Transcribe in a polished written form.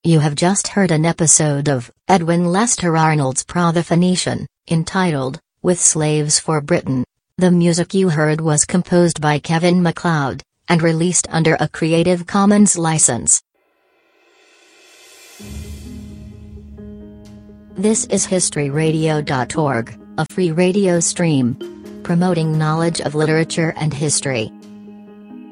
You have just heard an episode of Edwin Lester Arnold's Pra the Phoenician, entitled, With Slaves for Britain. The music you heard was composed by Kevin MacLeod, and released under a Creative Commons license. This is historyradio.org, a free radio stream promoting knowledge of literature and history.